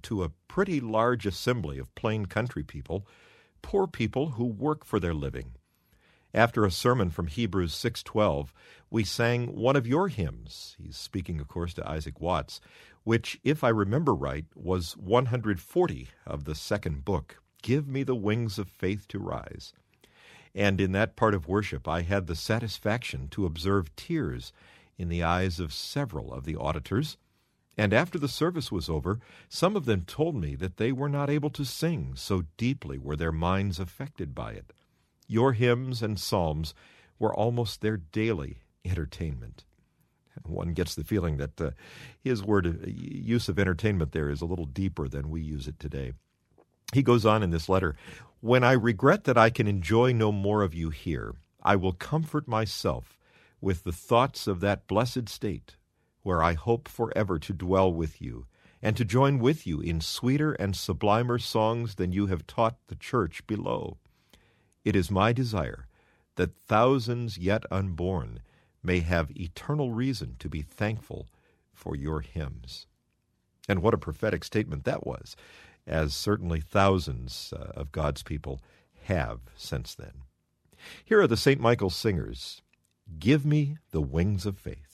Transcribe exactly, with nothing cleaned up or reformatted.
to a pretty large assembly of plain country people, poor people who work for their living. After a sermon from Hebrews six twelve, we sang one of your hymns. He's speaking, of course, to Isaac Watts, which, if I remember right, was one hundred forty of the second book, Give Me the Wings of Faith to Rise. And in that part of worship, I had the satisfaction to observe tears in the eyes of several of the auditors. And after the service was over, some of them told me that they were not able to sing, so deeply were their minds affected by it. Your hymns and psalms were almost their daily entertainment. One gets the feeling that uh, his word uh, use of entertainment there is a little deeper than we use it today. He goes on in this letter, "When I regret that I can enjoy no more of you here, I will comfort myself with the thoughts of that blessed state where I hope forever to dwell with you, and to join with you in sweeter and sublimer songs than you have taught the church below. It is my desire that thousands yet unborn may have eternal reason to be thankful for your hymns." And what a prophetic statement that was, as certainly thousands uh, of God's people have since then. Here are the Saint Michael Singers, Give Me the Wings of Faith.